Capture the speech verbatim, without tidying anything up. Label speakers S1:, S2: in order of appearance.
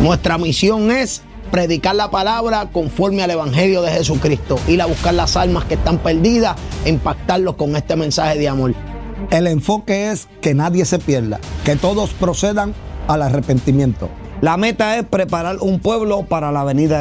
S1: Nuestra misión es predicar la palabra conforme al Evangelio de Jesucristo, ir a buscar las almas que están perdidas e impactarlos con este mensaje de amor.
S2: El enfoque es que nadie se pierda, que todos procedan al arrepentimiento.
S3: La meta es preparar un pueblo para la venida